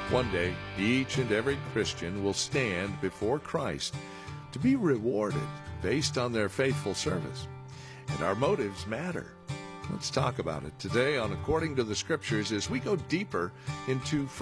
One day, each and every Christian will stand before Christ to be rewarded based on their faithful service. And our motives matter. Let's talk about it today on According to the Scriptures as we go deeper into